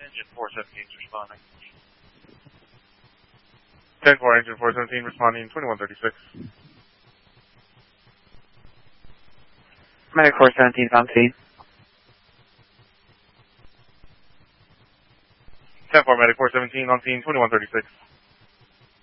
Engine 417 responding. 10-4, engine 417 responding 2136. Medic 417 on scene. 10-4, medic 417 on scene 2136.